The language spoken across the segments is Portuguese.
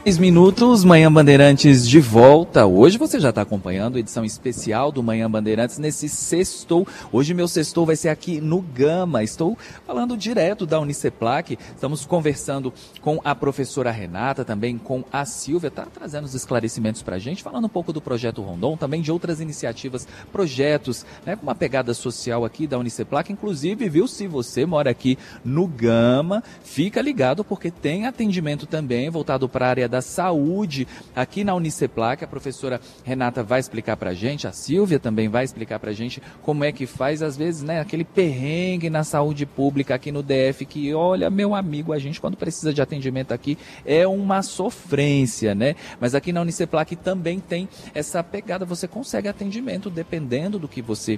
Minutos, Manhã Bandeirantes de volta. Hoje você já está acompanhando a edição especial do Manhã Bandeirantes nesse sextou. Hoje meu sextou vai ser aqui no Gama. Estou falando direto da Uniceplac. Estamos conversando com a professora Renata, também com a Silvia. Está trazendo os esclarecimentos para a gente, falando um pouco do Projeto Rondon, também de outras iniciativas, projetos, né, com uma pegada social aqui da Uniceplac. Inclusive, viu, se você mora aqui no Gama, fica ligado porque tem atendimento também voltado para a área da saúde aqui na Uniceplac. A professora Renata vai explicar para a gente, a Silvia também vai explicar para a gente como é que faz, às vezes, né, aquele perrengue na saúde pública aqui no DF, que, olha, meu amigo, a gente quando precisa de atendimento aqui é uma sofrência, né? Mas aqui na Uniceplac também tem essa pegada, você consegue atendimento dependendo do que você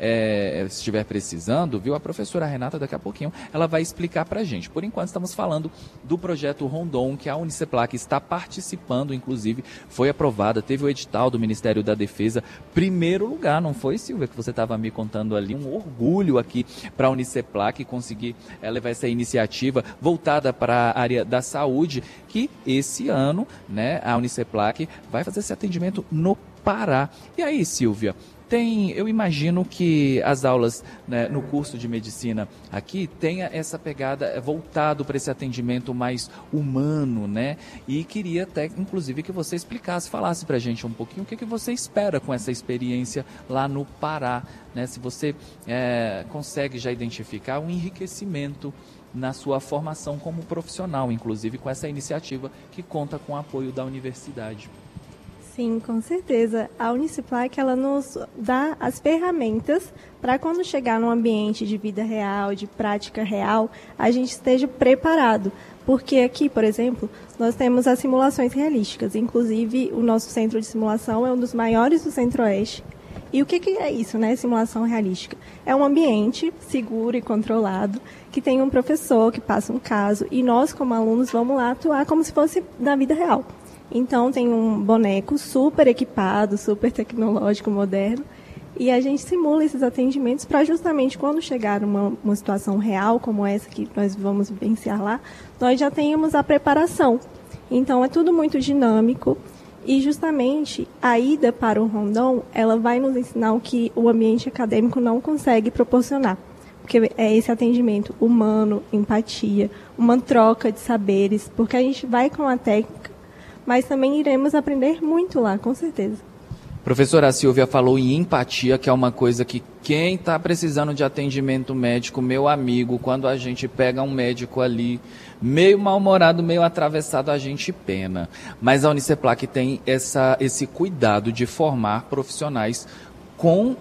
estiver precisando, viu? A professora Renata, daqui a pouquinho, ela vai explicar para a gente. Por enquanto, estamos falando do projeto Rondon, que a Uniceplac está participando, inclusive, foi aprovada, teve o edital do Ministério da Defesa, primeiro lugar, não foi, Silvia, que você estava me contando ali? Um orgulho aqui para a Uniceplac conseguir levar essa iniciativa voltada para a área da saúde, que esse ano, né, a Uniceplac vai fazer esse atendimento no Pará. E aí, Silvia, eu imagino que as aulas, né, no curso de medicina aqui tenha essa pegada voltado para esse atendimento mais humano, né? E queria até, inclusive, que você explicasse, falasse para a gente um pouquinho o que você espera com essa experiência lá no Pará, né? Se você consegue já identificar um enriquecimento na sua formação como profissional, inclusive com essa iniciativa que conta com o apoio da universidade. Sim, com certeza. A Uniceplac, ela nos dá as ferramentas para quando chegar num ambiente de vida real, de prática real, a gente esteja preparado. Porque aqui, por exemplo, nós temos as simulações realísticas. Inclusive, o nosso centro de simulação é um dos maiores do Centro-Oeste. E o que é isso, né, simulação realística? É um ambiente seguro e controlado, que tem um professor que passa um caso, e nós, como alunos, vamos lá atuar como se fosse na vida real. Então, tem um boneco super equipado, super tecnológico, moderno, e a gente simula esses atendimentos para justamente quando chegar uma situação real como essa que nós vamos vivenciar lá, nós já tenhamos a preparação. Então, é tudo muito dinâmico e justamente a ida para o Rondon, ela vai nos ensinar o que o ambiente acadêmico não consegue proporcionar. Porque é esse atendimento humano, empatia, uma troca de saberes, porque a gente vai com a técnica, mas também iremos aprender muito lá, com certeza. Professora Silvia falou em empatia, que é uma coisa que quem está precisando de atendimento médico, meu amigo, quando a gente pega um médico ali, meio mal-humorado, meio atravessado, a gente pena. Mas a Uniceplac tem esse cuidado de formar profissionais com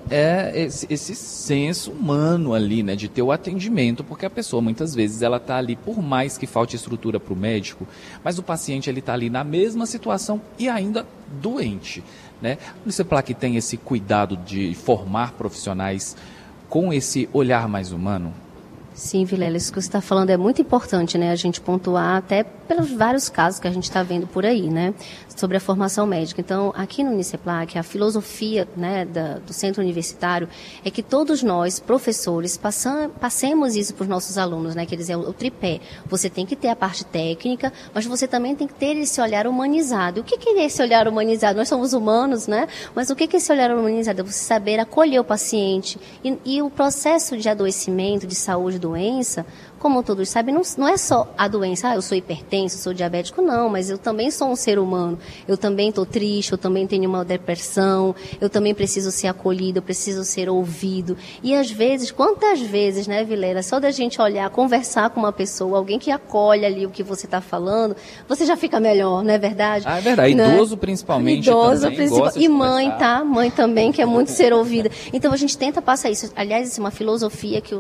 esse senso humano ali, né, de ter o atendimento, porque a pessoa muitas vezes ela está ali, por mais que falte estrutura para o médico, mas o paciente ele está ali na mesma situação e ainda doente, né? A Uniceplac tem esse cuidado de formar profissionais com esse olhar mais humano? Sim, Vilela, isso que você está falando é muito importante, né? A gente pontuar até pelos vários casos que a gente está vendo por aí, né? Sobre a formação médica. Então, aqui no Uniceplac, a filosofia, né, do centro universitário é que todos nós, professores, passemos isso para os nossos alunos, né? Que eles é o tripé. Você tem que ter a parte técnica, mas você também tem que ter esse olhar humanizado. O que é esse olhar humanizado? Nós somos humanos, né? Mas o que é esse olhar humanizado? É você saber acolher o paciente. E o processo de adoecimento, de saúde, doença, como todos sabem, não é só a doença, eu sou hipertenso, sou diabético, não, mas eu também sou um ser humano, eu também estou triste, eu também tenho uma depressão, eu também preciso ser acolhido, eu preciso ser ouvido. E às vezes, quantas vezes, né, Vilela, só da gente olhar, conversar com uma pessoa, alguém que acolhe ali o que você está falando, você já fica melhor, não é verdade? Ah, é verdade, né? Idoso principalmente também gosta de e mãe, tá? Mãe também, que é muito ser ouvida. Então a gente tenta passar isso. Aliás, isso é uma filosofia que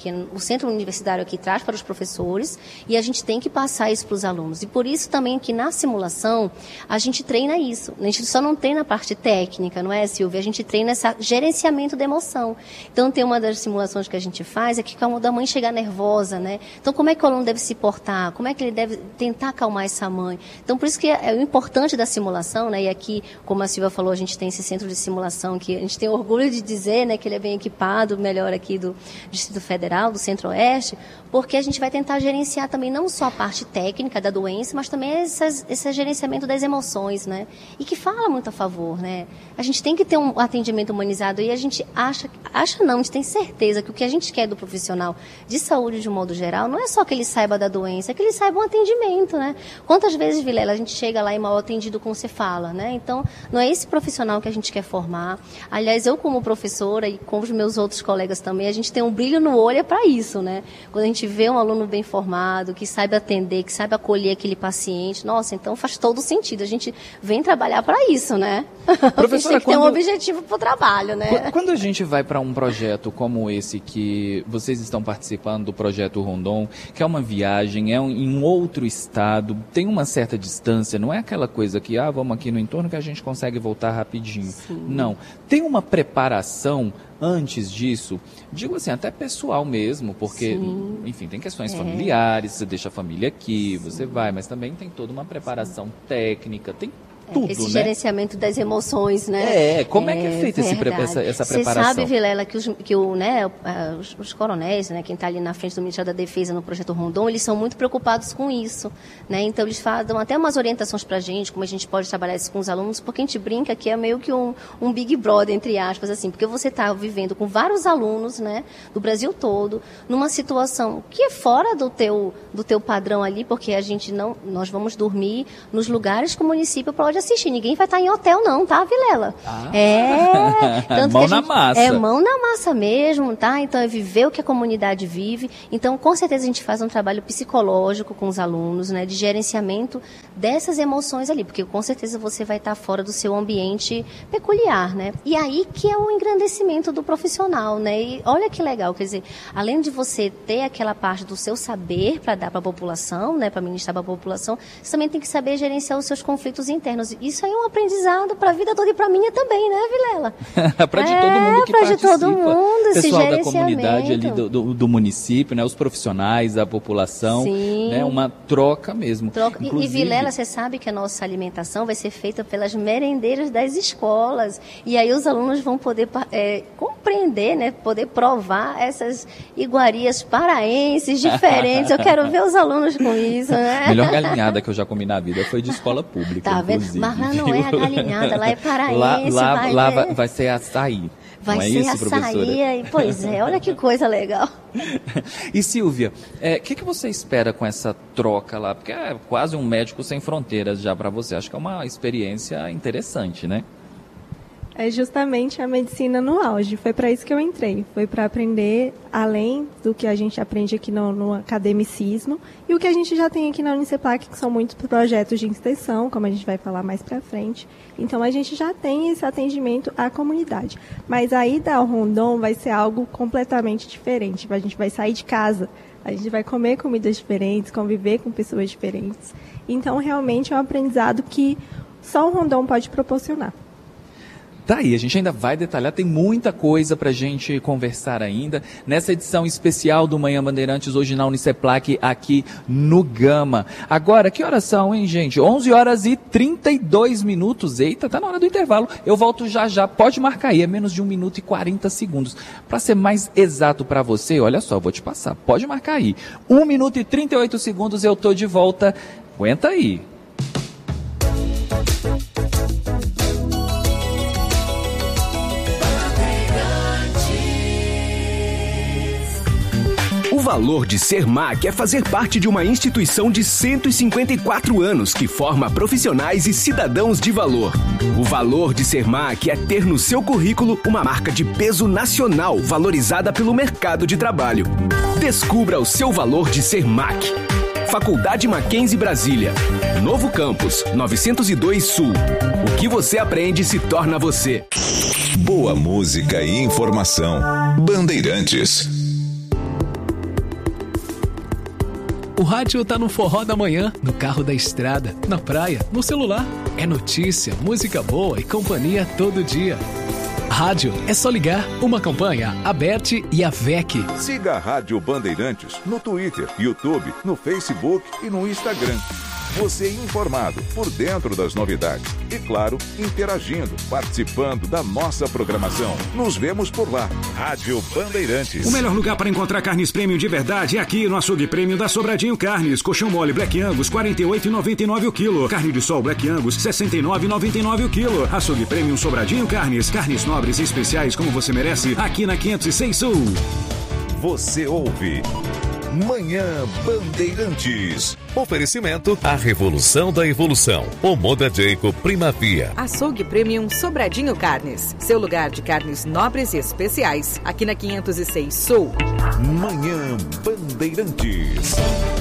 o centro universitário aqui traz para os professores e a gente tem que passar isso para os alunos. E por isso também que na simulação a gente treina isso. A gente só não treina a parte técnica, não é, Silvia? A gente treina esse gerenciamento da emoção. Então tem uma das simulações que a gente faz é que quando a mãe chegar nervosa, né? Então como é que o aluno deve se portar? Como é que ele deve tentar acalmar essa mãe? Então por isso que é o importante da simulação, né? E aqui, como a Silvia falou, a gente tem esse centro de simulação que a gente tem orgulho de dizer, né, que ele é bem equipado, melhor aqui do Distrito Federal, do Centro-Oeste, porque a gente vai tentar gerenciar também não só a parte técnica da doença, mas também esse gerenciamento das emoções, né? E que fala muito a favor, né? A gente tem que ter um atendimento humanizado e a gente a gente tem certeza que o que a gente quer do profissional de saúde de um modo geral não é só que ele saiba da doença, é que ele saiba um atendimento, né? Quantas vezes, Vilela, a gente chega lá e mal atendido como você fala, né? Então, não é esse profissional que a gente quer formar. Aliás, eu como professora e com os meus outros colegas também, a gente tem um brilho no olho para isso, né? Quando a gente vê um aluno bem formado, que sabe atender, que sabe acolher aquele paciente, nossa, então faz todo sentido. A gente vem trabalhar para isso, né? Professora, a gente tem que ter um objetivo para o trabalho, né? Quando a gente vai para um projeto como esse que vocês estão participando do projeto Rondon, que é uma viagem, em um outro estado, tem uma certa distância, não é aquela coisa que, vamos aqui no entorno que a gente consegue voltar rapidinho. Sim. Não. Tem uma preparação antes disso, digo assim, até pessoal mesmo, porque, Sim. enfim, tem questões familiares, você deixa a família aqui, você vai, mas também tem toda uma preparação técnica, tem tudo, esse né? gerenciamento das emoções, né? Como é que é feita essa preparação? Você sabe, Vilela, que os coronéis, né, quem está ali na frente do Ministério da Defesa no projeto Rondon, eles são muito preocupados com isso, né? Então eles dão até umas orientações para a gente, como a gente pode trabalhar isso com os alunos, porque a gente brinca que é meio que um Big Brother, entre aspas, assim, porque você está vivendo com vários alunos, né, do Brasil todo, numa situação que é fora do teu padrão ali, porque nós vamos dormir nos lugares que o município pode assistir. Ninguém vai estar em hotel não, tá, Vilela? Tanto mão que na massa. É mão na massa mesmo, tá? Então é viver o que a comunidade vive. Então, com certeza a gente faz um trabalho psicológico com os alunos, né? De gerenciamento dessas emoções ali, porque com certeza você vai estar fora do seu ambiente peculiar, né? E aí que é o engrandecimento do profissional, né? E olha que legal, quer dizer, além de você ter aquela parte do seu saber para dar para a população, né? Para ministrar para a população, você também tem que saber gerenciar os seus conflitos internos. Isso aí é um aprendizado para a vida toda e para a minha também, né, Vilela? Para de todo mundo que participa. Para de todo mundo, esse pessoal da gerenciamento. comunidade ali do município, né, os profissionais, a população, Sim. né, uma troca mesmo. Inclusive... E Vilela, você sabe que a nossa alimentação vai ser feita pelas merendeiras das escolas. E aí os alunos vão poder compreender, né, poder provar essas iguarias paraenses diferentes. Eu quero ver os alunos com isso, né? A melhor galinhada que eu já comi na vida foi de escola pública, tá vendo? inclusive. Mas lá não é a galinhada, lá é paraense. Lá vai ser açaí. Vai não é ser isso, açaí, professora? pois é, olha que coisa legal. E Silvia, o que você espera com essa troca lá? Porque é quase um médico sem fronteiras já para você. Acho que é uma experiência interessante, né? É justamente a medicina no auge. Foi para isso que eu entrei. Foi para aprender além do que a gente aprende aqui no academicismo e o que a gente já tem aqui na Uniceplac, que são muitos projetos de extensão, como a gente vai falar mais para frente. Então, a gente já tem esse atendimento à comunidade. Mas a ida ao Rondon vai ser algo completamente diferente. A gente vai sair de casa, a gente vai comer comidas diferentes, conviver com pessoas diferentes. Então, realmente é um aprendizado que só o Rondon pode proporcionar. Tá aí, a gente ainda vai detalhar, tem muita coisa pra gente conversar ainda nessa edição especial do Manhã Bandeirantes, hoje na Uniceplac, aqui no Gama. Agora, que horas são, hein, gente? 11 horas e 32 minutos. Eita, tá na hora do intervalo. Eu volto já, pode marcar aí, é menos de 1 minuto e 40 segundos. Pra ser mais exato pra você, olha só, vou te passar, pode marcar aí. 1 minuto e 38 segundos, eu tô de volta. Aguenta aí. O valor de ser MAC é fazer parte de uma instituição de 154 anos que forma profissionais e cidadãos de valor. O valor de ser MAC é ter no seu currículo uma marca de peso nacional valorizada pelo mercado de trabalho. Descubra o seu valor de ser MAC. Faculdade Mackenzie Brasília. Novo Campus, 902 Sul. O que você aprende se torna você. Boa música e informação. Bandeirantes. O rádio tá no forró da manhã, no carro da estrada, na praia, no celular. É notícia, música boa e companhia todo dia. Rádio é só ligar, uma campanha, a BET e a VEC. Siga a Rádio Bandeirantes no Twitter, YouTube, no Facebook e no Instagram. Você informado, por dentro das novidades. E claro, interagindo, participando da nossa programação. Nos vemos por lá. Rádio Bandeirantes. O melhor lugar para encontrar carnes premium de verdade é aqui no Açougue Premium da Sobradinho Carnes. Coxão mole Black Angus, R$ 48,99 o quilo. Carne de sol Black Angus, R$ 69,99 o quilo. Açougue Premium Sobradinho Carnes. Carnes nobres e especiais como você merece, aqui na 506 Sul. Você ouve Manhã Bandeirantes. Oferecimento: a revolução da evolução. O Moda Jacob Primavia. Açougue Premium Sobradinho Carnes. Seu lugar de carnes nobres e especiais. Aqui na 506 Sul. Manhã Bandeirantes.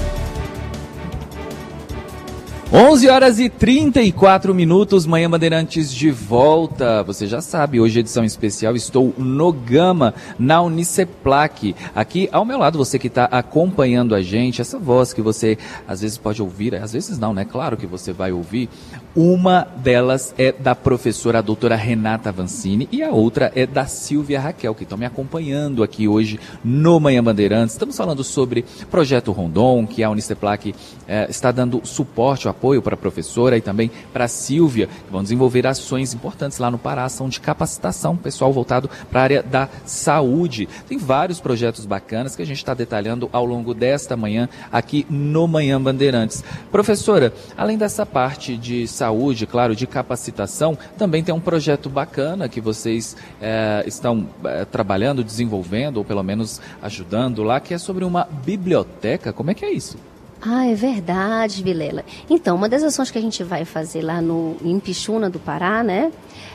11h34, Manhã Bandeirantes de volta. Você já sabe, hoje edição especial, estou no Gama, na Uniceplac. Aqui ao meu lado, você que está acompanhando a gente, essa voz que você às vezes pode ouvir, às vezes não, né? Claro que você vai ouvir. Uma delas é da professora, a doutora Renata Vancini, e a outra é da Silvia Raquel, que estão me acompanhando aqui hoje no Manhã Bandeirantes. Estamos falando sobre Projeto Rondon, que a Uniceplac está dando suporte, apoio para a professora e também para a Silvia, que vão desenvolver ações importantes lá no Pará, ação de capacitação, pessoal voltado para a área da saúde. Tem vários projetos bacanas que a gente está detalhando ao longo desta manhã aqui no Manhã Bandeirantes. Professora, além dessa parte de saúde, claro, de capacitação, também tem um projeto bacana que vocês estão trabalhando, desenvolvendo, ou pelo menos ajudando lá, que é sobre uma biblioteca. Como é que é isso? Ah, é verdade, Vilela. Então, uma das ações que a gente vai fazer lá em Pixuna do Pará, né,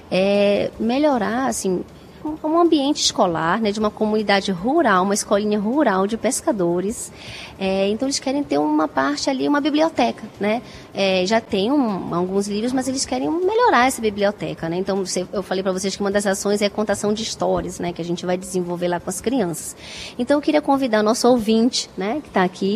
é melhorar, assim, um ambiente escolar, né, de uma comunidade rural, uma escolinha rural de pescadores. Então, eles querem ter uma parte ali, uma biblioteca, né? Já tem alguns livros, mas eles querem melhorar essa biblioteca, né? Então, eu falei para vocês que uma das ações é a contação de histórias, né, que a gente vai desenvolver lá com as crianças. Então, eu queria convidar nosso ouvinte, né, que está aqui,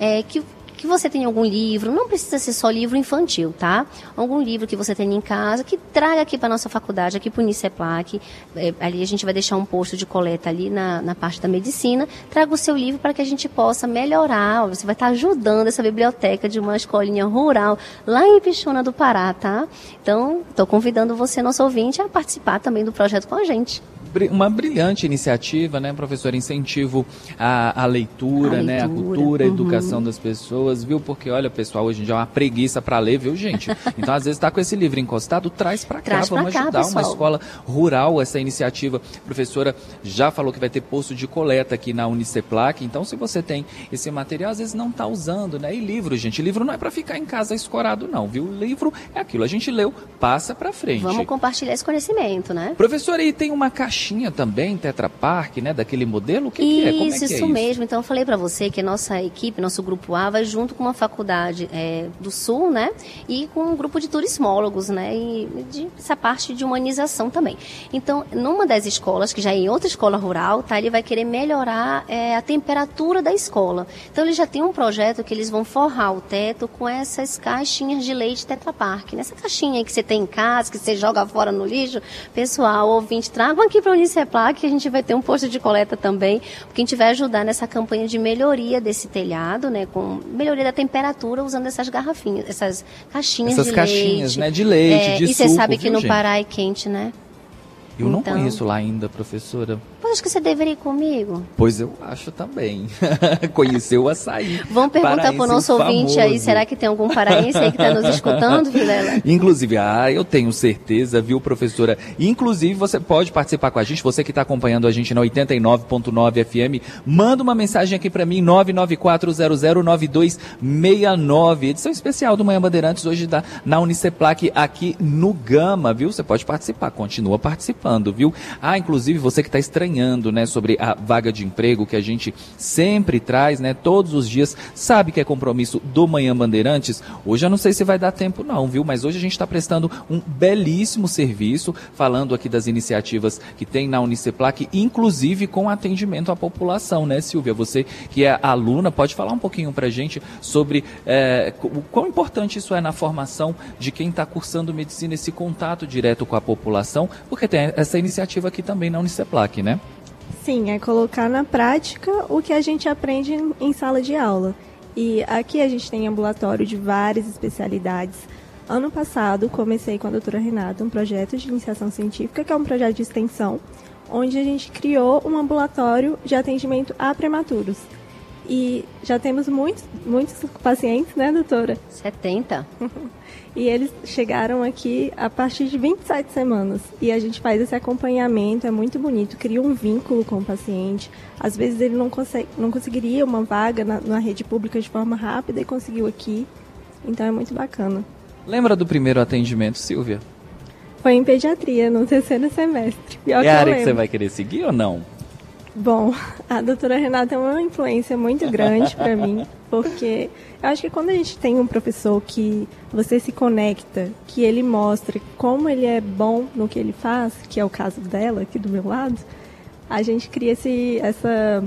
que você tem algum livro, não precisa ser só livro infantil, tá? Algum livro que você tem em casa, que traga aqui para a nossa faculdade, aqui para o Uniceplac. Ali a gente vai deixar um posto de coleta ali na parte da medicina. Traga o seu livro para que a gente possa melhorar. Você vai estar ajudando essa biblioteca de uma escolinha rural lá em Pixuna do Pará, tá? Então, estou convidando você, nosso ouvinte, a participar também do projeto com a gente. Uma brilhante iniciativa, né, professor? Incentivo à leitura, né, à cultura, à educação das pessoas, viu? Porque, olha, pessoal, hoje em dia é uma preguiça para ler, viu, gente? Então, às vezes, está com esse livro encostado, traz para cá. Vamos ajudar uma escola rural, essa iniciativa. A professora já falou que vai ter posto de coleta aqui na Uniceplac. Então, se você tem esse material, às vezes não está usando, né? E livro, gente, livro não é para ficar em casa escorado, não, viu? Livro é aquilo, a gente leu, passa para frente. Vamos compartilhar esse conhecimento, né? Professora, e tem uma caixinha também, Tetra Pak, né, daquele modelo? O que é? Como é que isso mesmo. Então, eu falei para você que a nossa equipe, nosso grupo A, vai junto com uma faculdade do Sul, né, e com um grupo de turismólogos, né, e essa parte de humanização também. Então, numa das escolas, que já é em outra escola rural, tá, ele vai querer melhorar a temperatura da escola. Então, ele já tem um projeto que eles vão forrar o teto com essas caixinhas de leite Tetra Pak. Nessa caixinha aí que você tem em casa, que você joga fora no lixo, pessoal, ouvinte, tragam aqui para o Uniceplac, que a gente vai ter um posto de coleta também, porque a gente vai ajudar nessa campanha de melhoria desse telhado, né, com melhoria da temperatura, usando essas garrafinhas, essas caixinhas de leite. Essas caixinhas, né, de leite, de suco. E você sabe que no Pará é quente, né? Eu não conheço lá ainda, professora. Pois acho que você deveria ir comigo. Pois eu acho também. Conhecer o açaí. Vamos perguntar para o nosso ouvinte aí, será que tem algum paraense aí que está nos escutando, Vilela? Inclusive, eu tenho certeza, viu, professora? Inclusive, você pode participar com a gente, você que está acompanhando a gente na 89.9 FM, manda uma mensagem aqui para mim, 994009269. Edição especial do Manhã Bandeirantes, hoje na Uniceplac, aqui no Gama, viu? Você pode participar, continua participando, viu? Inclusive, você que está estranhando, né, sobre a vaga de emprego que a gente sempre traz, né, todos os dias, sabe que é compromisso do Manhã Bandeirantes. Hoje eu não sei se vai dar tempo não, viu, mas hoje a gente está prestando um belíssimo serviço, falando aqui das iniciativas que tem na Uniceplac, inclusive com atendimento à população, né, Silvia? Você que é aluna, pode falar um pouquinho pra gente sobre o quão importante isso é na formação de quem está cursando medicina, esse contato direto com a população, porque tem essa iniciativa aqui também na Uniceplac, né? Sim, é colocar na prática o que a gente aprende em sala de aula. E aqui a gente tem ambulatório de várias especialidades. Ano passado, comecei com a doutora Renata um projeto de iniciação científica, que é um projeto de extensão, onde a gente criou um ambulatório de atendimento a prematuros. E já temos muitos pacientes, né, doutora? 70. E eles chegaram aqui a partir de 27 semanas. E a gente faz esse acompanhamento, é muito bonito, cria um vínculo com o paciente. Às vezes ele não conseguiria uma vaga na rede pública de forma rápida e conseguiu aqui. Então é muito bacana. Lembra do primeiro atendimento, Silvia? Foi em pediatria, no terceiro semestre. É a área que você vai querer seguir ou não? Bom, a doutora Renata é uma influência muito grande para mim, porque eu acho que quando a gente tem um professor que você se conecta, que ele mostra como ele é bom no que ele faz, que é o caso dela aqui do meu lado, a gente cria essa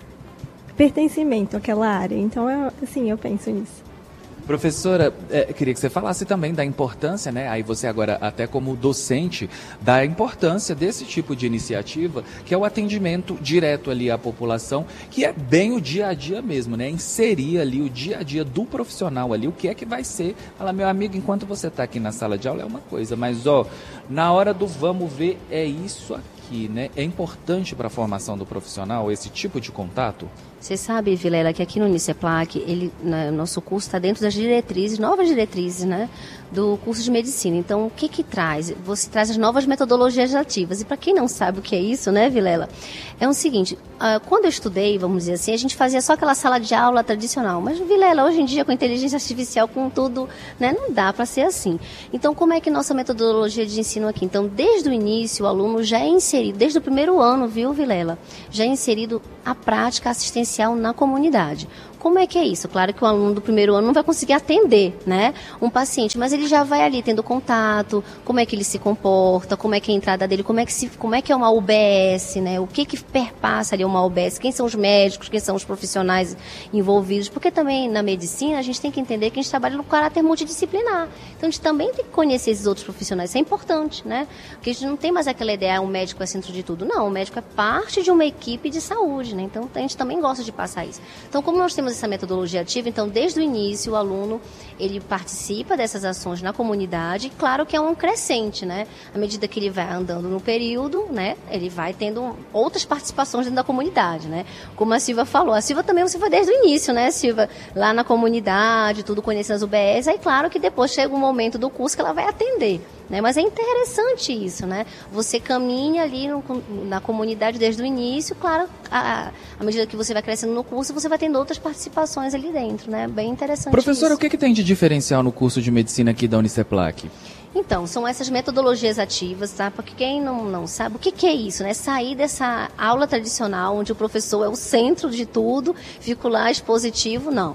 pertencimento àquela área. Então, eu penso nisso. Professora, queria que você falasse também da importância, né? Aí você agora, até como docente, da importância desse tipo de iniciativa, que é o atendimento direto ali à população, que é bem o dia a dia mesmo, né? Inserir ali o dia a dia do profissional ali, o que é que vai ser. Fala, meu amigo, enquanto você está aqui na sala de aula é uma coisa, mas na hora do vamos ver é isso aqui, né? É importante para a formação do profissional esse tipo de contato? Você sabe, Vilela, que aqui no Uniceplac, nosso curso está dentro das diretrizes, novas diretrizes, né, do curso de medicina. Então, o que traz? Você traz as novas metodologias ativas. E para quem não sabe o que é isso, né, Vilela? É o seguinte, quando eu estudei, vamos dizer assim, a gente fazia só aquela sala de aula tradicional. Mas, Vilela, hoje em dia, com inteligência artificial, com tudo, né, não dá para ser assim. Então, como é que nossa metodologia de ensino aqui? Então, desde o início, o aluno já é inserido, desde o primeiro ano, viu, Vilela? Já é inserido a prática assistencial na comunidade. Como é que é isso? Claro que o aluno do primeiro ano não vai conseguir atender, né, um paciente, mas ele já vai ali tendo contato, como é que ele se comporta, como é que é a entrada dele, como é que é uma UBS, né, o que perpassa ali uma UBS, quem são os médicos, quem são os profissionais envolvidos, porque também na medicina a gente tem que entender que a gente trabalha no caráter multidisciplinar, então a gente também tem que conhecer esses outros profissionais, isso é importante, né, porque a gente não tem mais aquela ideia, o médico é centro de tudo, não, o médico é parte de uma equipe de saúde, né, então a gente também gosta de passar isso. Então, como nós temos essa metodologia ativa, então desde o início o aluno ele participa dessas ações na comunidade, e claro que é um crescente, né? À medida que ele vai andando no período, né? Ele vai tendo outras participações dentro da comunidade, né? Como a Silvia falou, a Silvia também foi desde o início, né, Silvia? Lá na comunidade, tudo conhecendo as UBS, aí claro que depois chega um momento do curso que ela vai atender, né? Mas é interessante isso, né? Você caminha ali na comunidade desde o início, claro, à medida que você vai crescendo no curso, você vai tendo outras participações ali dentro, né? Bem interessante. Professora, isso. O que tem de diferencial no curso de medicina aqui da Uniceplac? Então, são essas metodologias ativas, tá? Porque quem não sabe, o que é isso, né? Sair dessa aula tradicional, onde o professor é o centro de tudo, fico lá expositivo, não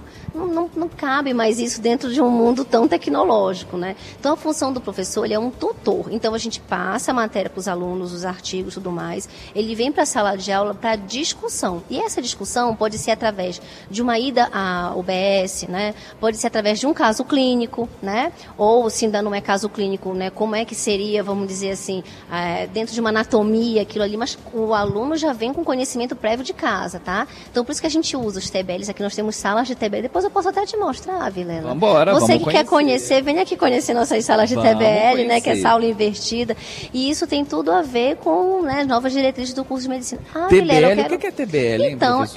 cabe mais isso dentro de um mundo tão tecnológico, né? Então, a função do professor, ele é um tutor. Então, a gente passa a matéria para os alunos, os artigos e tudo mais. Ele vem para a sala de aula para discussão. E essa discussão pode ser através de uma ida à UBS, né? Pode ser através de um caso clínico, né? Ou, se ainda não é caso clínico, né? Como é que seria, vamos dizer assim, dentro de uma anatomia, aquilo ali. Mas o aluno já vem com conhecimento prévio de casa, tá? Então, por isso que a gente usa os TBLs. Aqui nós temos salas de TBL. Depois eu posso até te mostrar, Vilela. Vambora, você que quer conhecer, venha aqui conhecer nossas salas de TBL, né, que é essa aula invertida. E isso tem tudo a ver com, né, as novas diretrizes do curso de medicina. TBL, Vilela, o que é TBL, então, hein,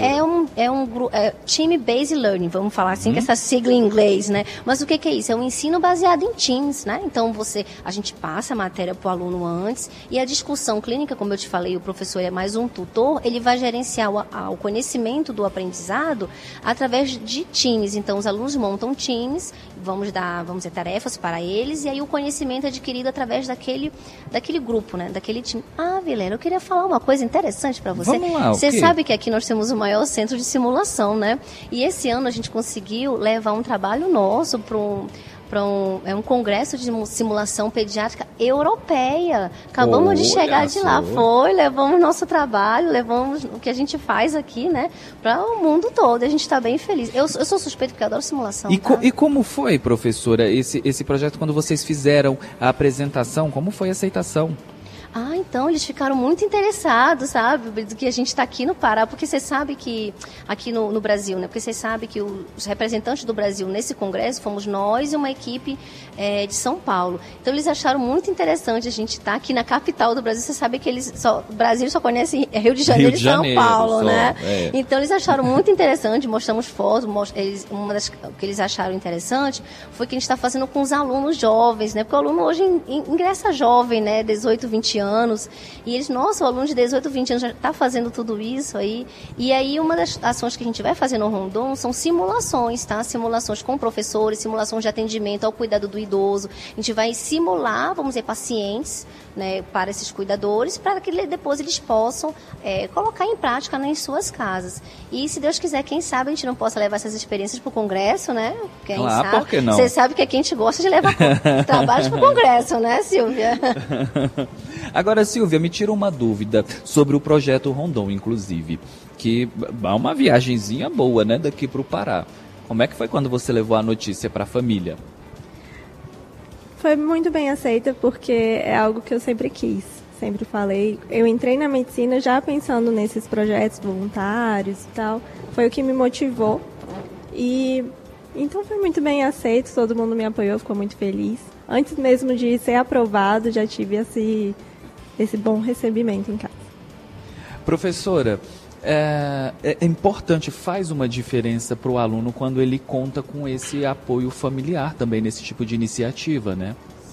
é Team Based Learning, vamos falar assim, que é essa sigla em inglês, né? Mas o que é isso? É um ensino baseado em teams, né? Então, a gente passa a matéria para o aluno antes, e a discussão clínica, como eu te falei, o professor é mais um tutor, ele vai gerenciar o conhecimento do aprendizado através de teams. Então, os alunos montam times, vamos ter tarefas para eles, e aí o conhecimento é adquirido através daquele grupo, né? Daquele time. Vilela, eu queria falar uma coisa interessante para você. Vamos lá, você sabe que aqui nós temos o maior centro de simulação, né? E esse ano a gente conseguiu levar um trabalho nosso para um congresso de simulação pediátrica europeia. Acabamos de chegar de lá. Levamos nosso trabalho, levamos o que a gente faz aqui, né, para o mundo todo. A gente está bem feliz. Eu sou suspeito porque eu adoro simulação. E como foi, professora, esse projeto, quando vocês fizeram a apresentação? Como foi a aceitação? Então eles ficaram muito interessados, sabe, do que a gente está aqui no Pará, porque você sabe que, aqui no Brasil, né, porque você sabe que os representantes do Brasil nesse congresso fomos nós e uma equipe de São Paulo. Então eles acharam muito interessante a gente estar aqui na capital do Brasil. Você sabe que o Brasil só conhece Rio de Janeiro e São Paulo, né? Então eles acharam muito interessante, mostramos fotos, uma das que eles acharam interessante foi que a gente está fazendo com os alunos jovens, né? Porque o aluno hoje ingressa jovem, né? 18, 20 anos. E eles, nossa, o aluno de 18, 20 anos já está fazendo tudo isso aí. E aí uma das ações que a gente vai fazer no Rondon são simulações, tá? Simulações com professores, simulações de atendimento ao cuidado do idoso. A gente vai simular, vamos dizer, pacientes, né, para esses cuidadores, para que depois eles possam colocar em prática, né, em suas casas. E se Deus quiser, quem sabe a gente não possa levar essas experiências para o Congresso, né? Quem sabe? Por que não? Você sabe que aqui a gente gosta de levar trabalhos para o Congresso, né, Silvia? Agora, Silvia, me tira uma dúvida sobre o projeto Rondon, inclusive, que é uma viagenzinha boa, né, daqui para o Pará. Como é que foi quando você levou a notícia para a família? Foi muito bem aceita, porque é algo que eu sempre quis, sempre falei. Eu entrei na medicina já pensando nesses projetos voluntários e tal. Foi o que me motivou. E então foi muito bem aceito, todo mundo me apoiou, ficou muito feliz. Antes mesmo de ser aprovado, já tive esse bom recebimento em casa. Professora, é importante, faz uma diferença para o aluno quando ele conta com esse apoio familiar também nesse tipo de iniciativa, né?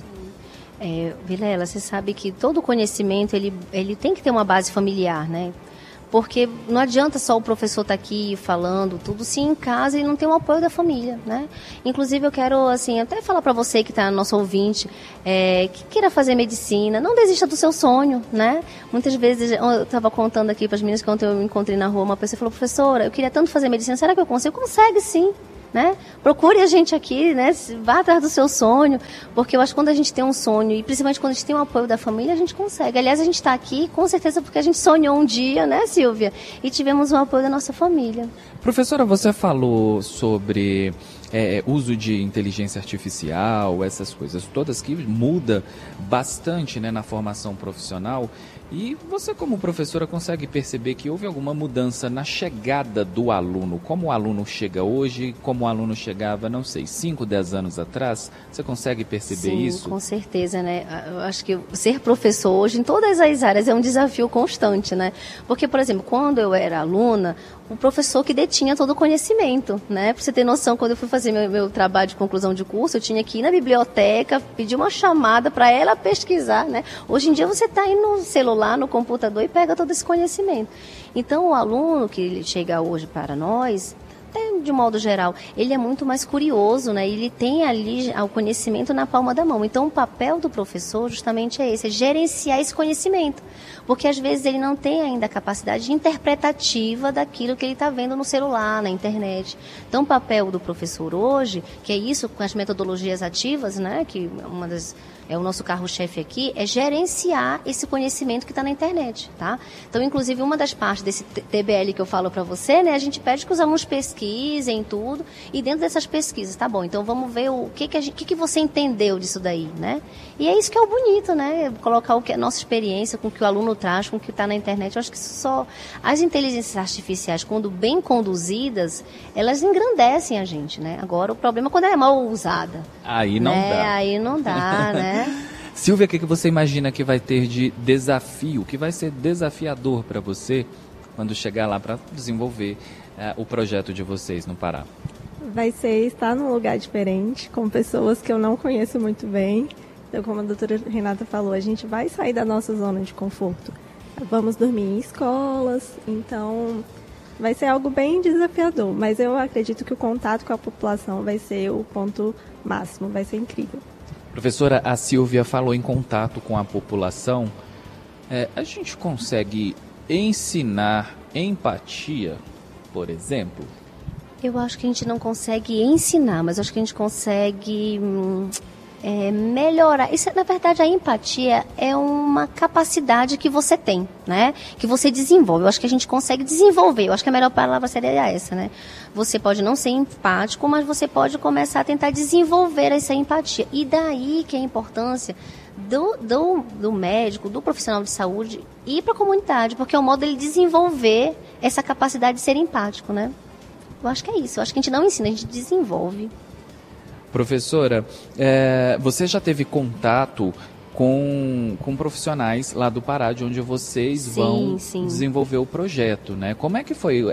Sim. Vilela, você sabe que todo conhecimento ele tem que ter uma base familiar, né? Porque não adianta só o professor estar aqui falando tudo, se em casa ele não tem o apoio da família, né? Inclusive eu quero, assim, até falar para você que está nosso ouvinte, que queira fazer medicina, não desista do seu sonho, né? Muitas vezes, eu estava contando aqui para as meninas que ontem eu me encontrei na rua, uma pessoa falou, professora, eu queria tanto fazer medicina, será que eu consigo? Consegue sim. Né? Procure a gente aqui, né? Vá atrás do seu sonho, porque eu acho que quando a gente tem um sonho, e principalmente quando a gente tem o apoio da família, a gente consegue. Aliás, a gente está aqui, com certeza, porque a gente sonhou um dia, né, Silvia? E tivemos o apoio da nossa família. Professora, você falou sobre uso de inteligência artificial, essas coisas todas que muda bastante, né, na formação profissional. E você, como professora, consegue perceber que houve alguma mudança na chegada do aluno? Como o aluno chega hoje, como o aluno chegava, não sei, 5, 10 anos atrás? Você consegue perceber isso? Sim, com certeza, né? Eu acho que ser professor hoje, em todas as áreas, é um desafio constante, né? Porque, por exemplo, quando eu era aluna, o professor que detinha todo o conhecimento, né? Para você ter noção, quando eu fui fazer meu trabalho de conclusão de curso, eu tinha que ir na biblioteca, pedir uma chamada para ela pesquisar, né? Hoje em dia você está aí no celular, no computador e pega todo esse conhecimento. Então, o aluno que chega hoje para nós, de modo geral, ele é muito mais curioso, né? Ele tem ali o conhecimento na palma da mão. Então, o papel do professor justamente é esse, é gerenciar esse conhecimento. Porque, às vezes, ele não tem ainda a capacidade interpretativa daquilo que ele está vendo no celular, na internet. Então, o papel do professor hoje, que é isso com as metodologias ativas, né? Que é o nosso carro-chefe aqui, é gerenciar esse conhecimento que está na internet, tá? Então, inclusive, uma das partes desse TBL que eu falo para você, né, a gente pede que os alunos pesquisem tudo, e dentro dessas pesquisas, tá bom, então vamos ver o que você entendeu disso daí, né? E é isso que é o bonito, né? Colocar a nossa experiência com o que o aluno traz, com o que está na internet. Eu acho que só as inteligências artificiais, quando bem conduzidas, elas engrandecem a gente, né? Agora, o problema é quando ela é mal usada. Aí não dá. Aí não dá, né? Silvia, o que você imagina que vai ter de desafio, que vai ser desafiador para você quando chegar lá para desenvolver o projeto de vocês no Pará? Vai ser estar num lugar diferente, com pessoas que eu não conheço muito bem. Então, como a doutora Renata falou, a gente vai sair da nossa zona de conforto. Vamos dormir em escolas, então vai ser algo bem desafiador. Mas eu acredito que o contato com a população vai ser o ponto máximo, vai ser incrível. Professora, a Silvia falou em contato com a população. A gente consegue ensinar empatia, por exemplo? Eu acho que a gente não consegue ensinar, mas acho que a gente consegue melhorar. Isso, na verdade, a empatia é uma capacidade que você tem, né? Que você desenvolve. Eu acho que a gente consegue desenvolver. Eu acho que a melhor palavra seria essa, né? Você pode não ser empático, mas você pode começar a tentar desenvolver essa empatia. E daí que é a importância do médico, do profissional de saúde ir para a comunidade, porque é um modo dele desenvolver essa capacidade de ser empático, né? Eu acho que é isso. Eu acho que a gente não ensina, a gente desenvolve. Professora, você já teve contato com profissionais lá do Pará, de onde vocês vão desenvolver o projeto, né? Como é que foi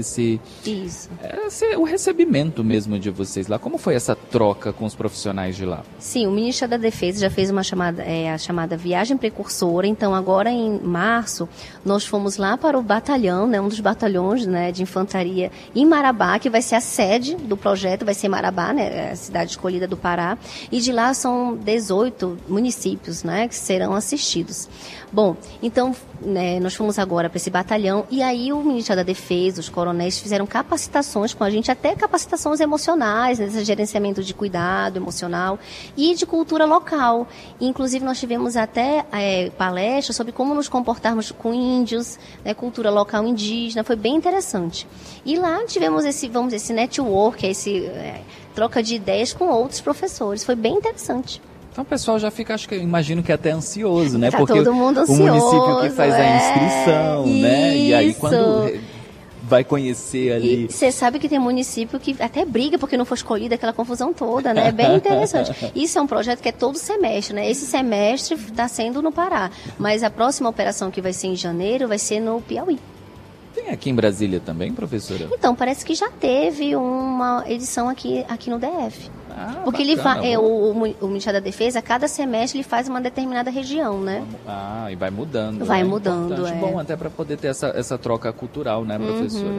o recebimento mesmo de vocês lá? Como foi essa troca com os profissionais de lá? Sim, o Ministério da Defesa já fez uma a chamada viagem precursora. Então, agora em março, nós fomos lá para o batalhão, né, um dos batalhões, né, de infantaria em Marabá, que vai ser a sede do projeto, vai ser Marabá, né, a cidade escolhida do Pará. E de lá são 18 municípios, né, que serão assistidos. Bom, então, né, nós fomos agora para esse batalhão e aí o Ministério da Defesa, os coronéis fizeram capacitações com a gente, até capacitações emocionais, né, gerenciamento de cuidado emocional e de cultura local. Inclusive, nós tivemos até palestras sobre como nos comportarmos com índios, né, cultura local indígena, foi bem interessante. E lá tivemos esse network, troca de ideias com outros professores, foi bem interessante. Então o pessoal já fica, imagino que até ansioso, né? Tá porque todo mundo ansioso, o município que faz a inscrição, né? E aí quando vai conhecer ali... E você sabe que tem município que até briga porque não foi escolhida, aquela confusão toda, né? É bem interessante. Isso é um projeto que é todo semestre, né? Esse semestre está sendo no Pará, mas a próxima operação que vai ser em janeiro vai ser no Piauí. Tem aqui em Brasília também, professora? Então, parece que já teve uma edição aqui no DF. Porque o Ministério da Defesa, cada semestre, ele faz uma determinada região, né? E vai mudando. Vai mudando, Bom, até para poder ter essa troca cultural, né, professora?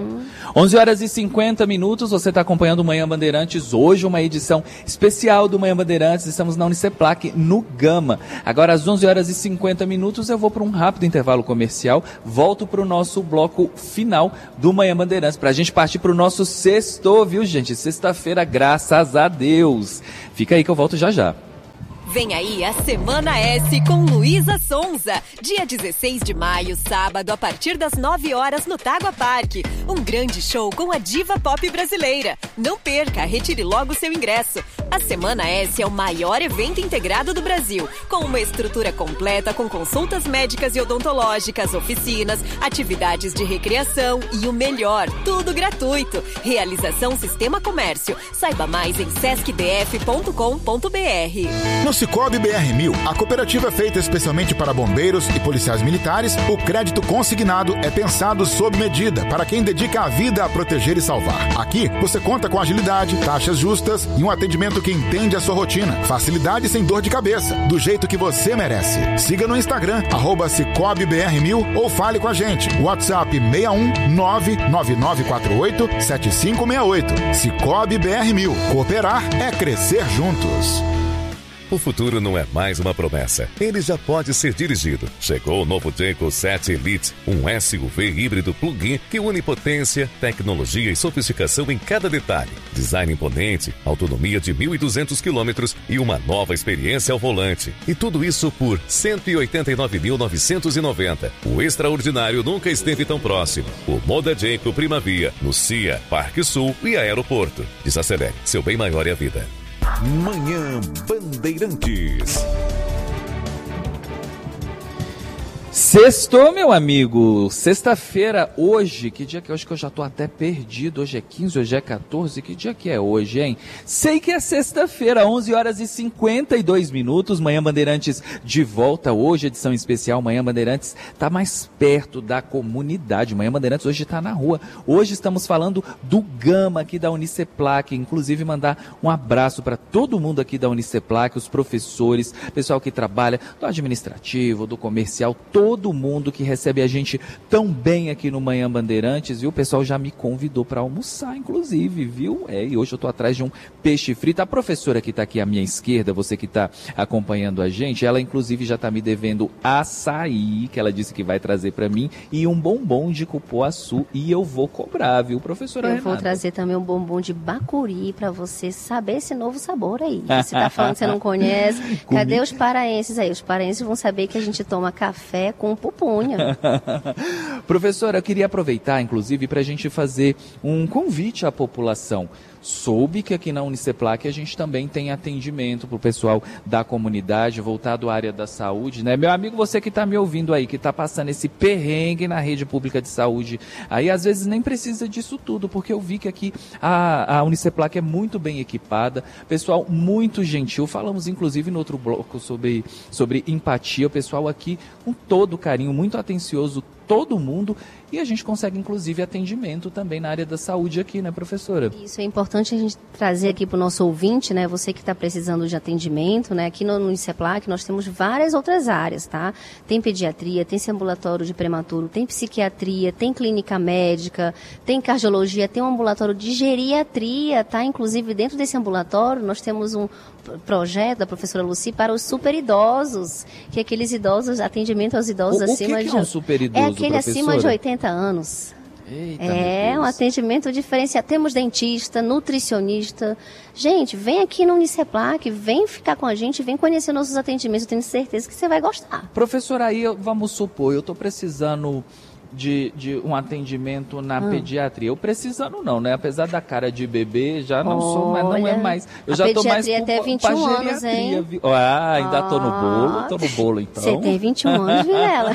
11h50, você está acompanhando o Manhã Bandeirantes. Hoje, uma edição especial do Manhã Bandeirantes. Estamos na Uniceplac, no Gama. Agora, às 11h50, eu vou para um rápido intervalo comercial. Volto para o nosso bloco final do Manhã Bandeirantes, para a gente partir para o nosso sexto, viu, gente? Sexta-feira, graças a Deus. Fica aí que eu volto já já. Vem aí a Semana S com Luísa Sonza. Dia 16 de maio, sábado, a partir das 9 horas no Tágua Parque. Um grande show com a diva pop brasileira. Não perca, retire logo seu ingresso. A Semana S é o maior evento integrado do Brasil, com uma estrutura completa com consultas médicas e odontológicas, oficinas, atividades de recreação e o melhor, tudo gratuito. Realização Sistema Comércio. Saiba mais em sescdf.com.br. No Cicobi BR1000, a cooperativa feita especialmente para bombeiros e policiais militares, o crédito consignado é pensado sob medida para quem dedica a vida a proteger e salvar. Aqui, você conta com agilidade, taxas justas e um atendimento que entende a sua rotina. Facilidade sem dor de cabeça, do jeito que você merece. Siga no Instagram, @Cicobi BR1000 ou fale com a gente. WhatsApp 61 99948 7568. Cicobi BR1000. Cooperar é crescer juntos. O futuro não é mais uma promessa, ele já pode ser dirigido. Chegou o novo Jayco 7 Elite, um SUV híbrido plug-in que une potência, tecnologia e sofisticação em cada detalhe. Design imponente, autonomia de 1.200 km e uma nova experiência ao volante. E tudo isso por R$ 189.990. O extraordinário nunca esteve tão próximo. O Moda Jayco Primavia, no CIA, Parque Sul e Aeroporto. Desacelere, seu bem maior é a vida. Manhã Bandeirantes. Sextou, meu amigo. Sexta-feira, hoje. Que dia que é hoje? Que eu já tô até perdido. Hoje é 15, hoje é 14. Que dia que é hoje, hein? Sei que é sexta-feira, 11h52. Manhã Bandeirantes de volta hoje, edição especial. Manhã Bandeirantes tá mais perto da comunidade. Manhã Bandeirantes hoje tá na rua. Hoje estamos falando do Gama aqui da Uniceplac. Inclusive mandar um abraço para todo mundo aqui da Uniceplac, os professores, pessoal que trabalha do administrativo, do comercial, todo mundo que recebe a gente tão bem aqui no Manhã Bandeirantes, viu? O pessoal já me convidou para almoçar, inclusive, viu? E hoje eu tô atrás de um peixe frito. A professora que tá aqui à minha esquerda, você que tá acompanhando a gente, ela inclusive já tá me devendo açaí, que ela disse que vai trazer para mim, e um bombom de cupuaçu, e eu vou cobrar, viu, professora Renata? Eu vou trazer também um bombom de bacuri para você saber esse novo sabor aí. Você tá falando que você não conhece. Cadê os paraenses aí? Os paraenses vão saber que a gente toma café com pupunha. Professora, eu queria aproveitar, inclusive, para a gente fazer um convite à população soube que aqui na Uniceplac a gente também tem atendimento para o pessoal da comunidade, voltado à área da saúde, né? Meu amigo, você que está me ouvindo aí, que está passando esse perrengue na rede pública de saúde, aí às vezes nem precisa disso tudo, porque eu vi que aqui a Uniceplac é muito bem equipada, pessoal muito gentil, falamos inclusive no outro bloco sobre empatia, o pessoal aqui com todo carinho, muito atencioso, todo mundo, e a gente consegue inclusive atendimento também na área da saúde aqui, né, professora? Isso é importante a gente trazer aqui para o nosso ouvinte, né, você que está precisando de atendimento, né, aqui no Uniceplac nós temos várias outras áreas, tá? Tem pediatria, tem esse ambulatório de prematuro, tem psiquiatria, tem clínica médica, tem cardiologia, tem um ambulatório de geriatria, tá? Inclusive dentro desse ambulatório nós temos um projeto da professora Lucy para os super idosos, que é aqueles idosos, atendimento aos idosos acima de... O que é um super idoso, é aquele professora? Acima de 80 anos. Eita, um atendimento diferenciado. Temos dentista, nutricionista. Gente, vem aqui no Uniceplac, vem ficar com a gente, vem conhecer nossos atendimentos. Eu tenho certeza que você vai gostar. Professora, aí vamos supor, eu estou precisando de um atendimento na pediatria. Eu precisando não, né? Apesar da cara de bebê, já não sou, mas não é mais. Eu já estou mais até 21 anos, hein? Ainda estou no bolo então. Você tem 21 anos, Vilela.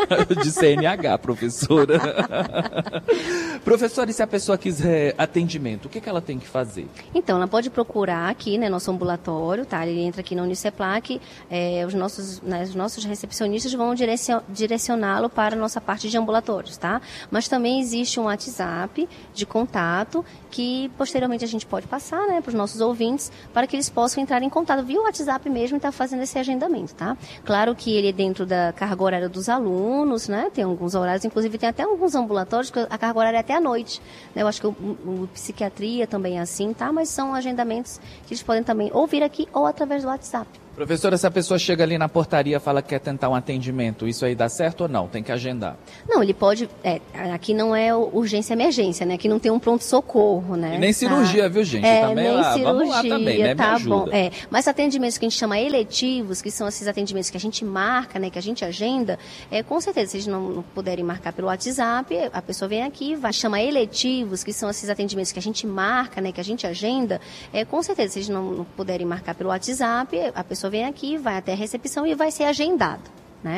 De CNH, professora. Professora, e se a pessoa quiser atendimento, o que ela tem que fazer? Então, ela pode procurar aqui, né, nosso ambulatório, tá? Ele entra aqui na Uniceplac, os nossos recepcionistas vão direcioná-lo para a nossa parte de ambulatórios, tá? Mas também existe um WhatsApp de contato que posteriormente a gente pode passar, né, para os nossos ouvintes, para que eles possam entrar em contato via WhatsApp mesmo e estar fazendo esse agendamento, tá? Claro que ele é dentro da carga horária dos alunos, né? Tem alguns horários, inclusive tem até alguns ambulatórios que a carga horária é até à noite, né? Eu acho que o psiquiatria também é assim, tá? Mas são agendamentos que eles podem também ou vir aqui ou através do WhatsApp. Professora, se a pessoa chega ali na portaria e fala que quer tentar um atendimento, isso aí dá certo ou não? Tem que agendar? Não, ele pode... aqui não é urgência e emergência, né? Aqui não tem um pronto-socorro, né? E nem cirurgia, viu, gente? Também nem cirurgia, vamos lá também, né? Tá Me ajuda. Bom. Mas atendimentos que a gente chama eletivos, que são esses atendimentos que a gente marca, né? Que a gente agenda, com certeza, se eles não puderem marcar pelo WhatsApp, a pessoa vem aqui, vai chamar eletivos, que são esses atendimentos que a gente marca, né? Que a gente agenda, com certeza, se eles não puderem marcar pelo WhatsApp, a pessoa vem aqui, vai até a recepção e vai ser agendado.